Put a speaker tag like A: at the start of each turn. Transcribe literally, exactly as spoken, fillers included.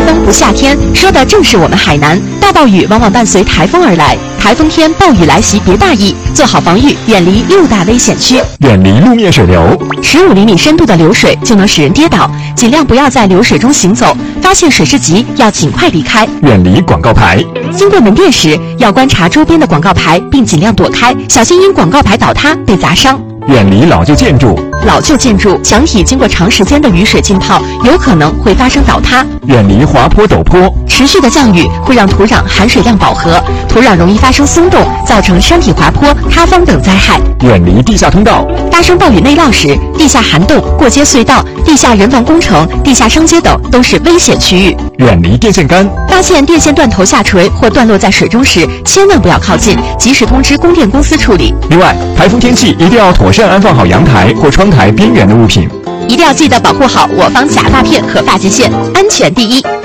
A: 风不下天，说的正是我们海南。大暴雨往往伴随台风而来，台风天暴雨来袭别大意，做好防御，远离六大危险区，
B: 远离路面水流。
A: 十五厘米深度的流水就能使人跌倒，尽量不要在流水中行走，发现水势急要尽快离开，
B: 远离广告牌。
A: 经过门店时要观察周边的广告牌，并尽量躲开，小心因广告牌倒塌被砸伤。
B: 远离老旧建筑，
A: 老旧建筑墙体经过长时间的雨水浸泡，有可能会发生倒塌。
B: 远离滑坡陡坡，
A: 持续的降雨会让土壤含水量饱和，土壤容易发生松动，造成山体滑坡、塌方等灾害。
B: 远离地下通道，
A: 发生暴雨内涝时，地下涵洞、过街隧道、地下人防工程、地下商街等都是危险区域。
B: 远离电线杆，
A: 发现电线断头下垂或断落在水中时，千万不要靠近，及时通知供电公司处理。
B: 另外，台风天气一定要妥善安放好阳台或窗台边缘的物品，
A: 一定要记得保护好我方假发片和发际线，安全第一。